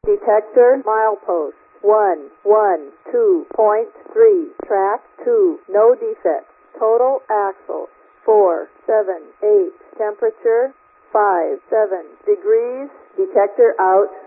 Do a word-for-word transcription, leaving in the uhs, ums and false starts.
Detector milepost one one two point three. Track two. No defects. Total axles four seven eight. Temperature five seven degrees. Detector out.